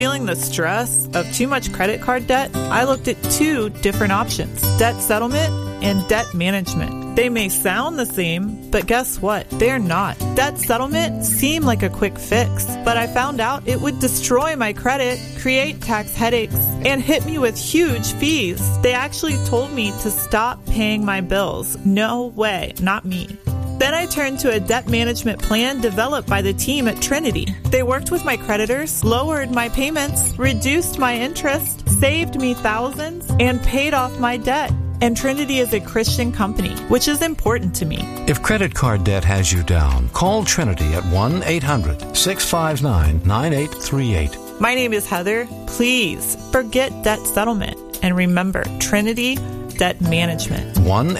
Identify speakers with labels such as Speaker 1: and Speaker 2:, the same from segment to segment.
Speaker 1: Feeling the stress of too much credit card debt, I looked at two different options, debt settlement and debt management. They may sound the same, but guess what? They're not. Debt settlement seemed like a quick fix, but I found out it would destroy my credit, create tax headaches, and hit me with huge fees. They actually told me to stop paying my bills. No way, not me. Then I turned to a debt management plan developed by the team at Trinity. They worked with my creditors, lowered my payments, reduced my interest, saved me thousands, and paid off my debt. And Trinity is a Christian company, which is important to me.
Speaker 2: If credit card debt has you down, call Trinity at 1-800-659-9838.
Speaker 1: My name is Heather. Please forget debt settlement and remember Trinity Debt Management.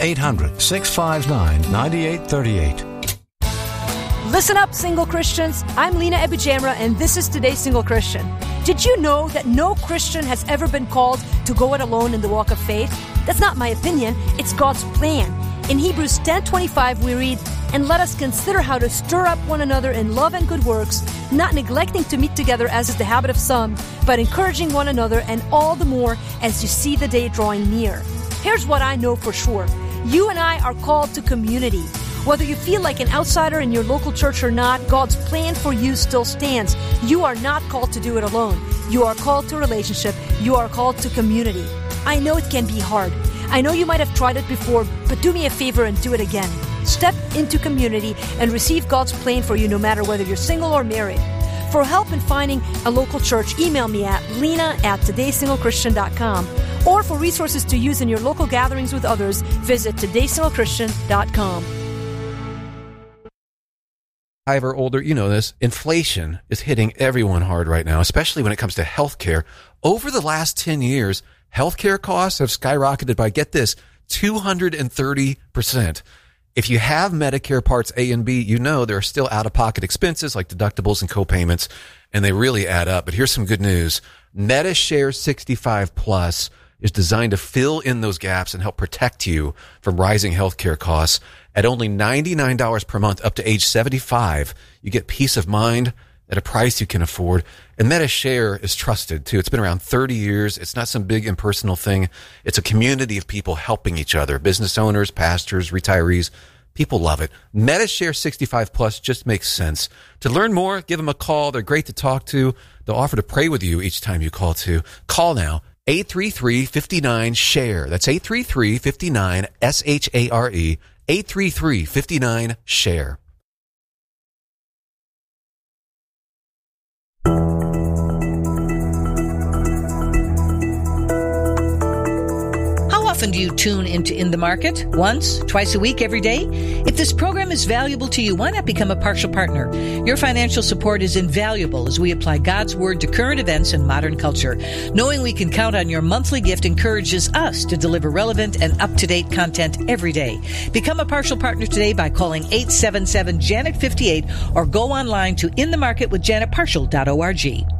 Speaker 2: 1-800-659-9838.
Speaker 3: Listen up, single Christians. I'm Lena Ebujamra, and this is Today's Single Christian. Did you know that no Christian has ever been called to go it alone in the walk of faith? That's not my opinion. It's God's plan. In Hebrews 10:25, we read, "And let us consider how to stir up one another in love and good works, not neglecting to meet together as is the habit of some, but encouraging one another, and all the more as you see the day drawing near." Here's what I know for sure. You and I are called to community. Whether you feel like an outsider in your local church or not, God's plan for you still stands. You are not called to do it alone. You are called to relationship. You are called to community. I know it can be hard. I know you might have tried it before, but do me a favor and do it again. Step into community and receive God's plan for you no matter whether you're single or married. For help in finding a local church, email me at lena@todaysinglechristian.com. Or for resources to use in your local gatherings with others, visit todaysinglechristian.com.
Speaker 4: Or older, you know this, inflation is hitting everyone hard right now, especially when it comes to healthcare. Over the last 10 years, healthcare costs have skyrocketed by, get this, 230%. If you have Medicare Parts A and B, you know there are still out-of-pocket expenses like deductibles and co-payments, and they really add up. But here's some good news. MediShare 65 Plus is designed to fill in those gaps and help protect you from rising healthcare costs. At only $99 per month up to age 75, you get peace of mind at a price you can afford. And MediShare is trusted, too. It's been around 30 years. It's not some big impersonal thing. It's a community of people helping each other, business owners, pastors, retirees. People love it. MediShare 65 Plus just makes sense. To learn more, give them a call. They're great to talk to. They'll offer to pray with you each time you call, too. Call now. 833-59-SHARE. That's 833-59-SHARE. 833-59-SHARE.
Speaker 5: How often do you tune into In the Market? Once, twice a week, every day? If this program is valuable to you, why not become a partial partner? Your financial support is invaluable as we apply God's Word to current events and modern culture. Knowing we can count on your monthly gift encourages us to deliver relevant and up-to-date content every day. Become a partial partner today by calling 877-JANET-58 or go online to inthemarketwithjanetpartial.org.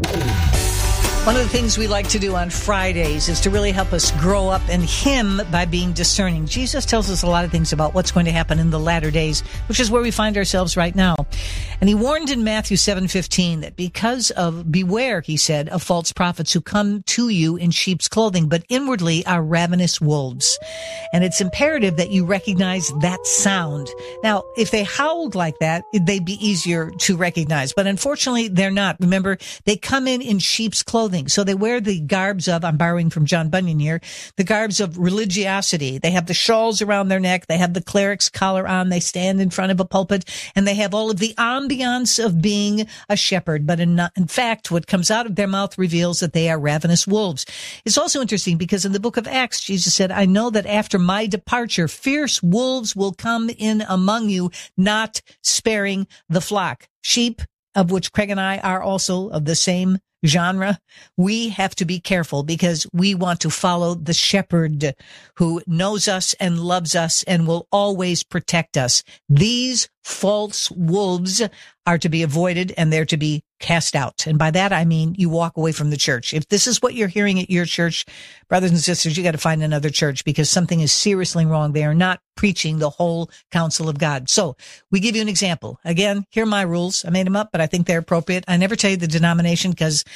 Speaker 5: One of the things we like to do on Fridays is to really help us grow up in Him by being discerning. Jesus tells us a lot of things about what's going to happen in the latter days, which is where we find ourselves right now. And He warned in Matthew 7:15 that because of, beware, He said, of false prophets who come to you in sheep's clothing, but inwardly are ravenous wolves. And it's imperative that you recognize that sound. Now, if they howled like that, they'd be easier to recognize. But unfortunately, they're not. Remember, they come in sheep's clothing. So they wear the garbs of, I'm borrowing from John Bunyan here, the garbs of religiosity. They have the shawls around their neck. They have the cleric's collar on. They stand in front of a pulpit, and they have all of the ambiance of being a shepherd. But in fact, what comes out of their mouth reveals that they are ravenous wolves. It's also interesting because in the book of Acts, Jesus said, I know that after my departure, fierce wolves will come in among you, not sparing the flock. Sheep, of which Craig and I are also of the same genre, we have to be careful because we want to follow the shepherd who knows us and loves us and will always protect us. These false wolves are to be avoided and they're to be cast out. And by that, I mean you walk away from the church. If this is what you're hearing at your church, brothers and sisters, you got to find another church because something is seriously wrong. They are not preaching the whole counsel of God. So we give you an example. Again, here are my rules. I made them up, but I think they're appropriate. I never tell you the denomination because